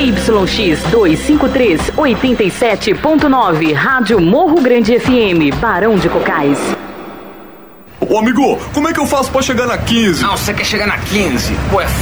ZYX 253, 87.9, Rádio Morro Grande FM, Barão de Cocais. Ô amigo, como é que eu faço pra chegar na 15? Não, você quer chegar na 15? Pô, é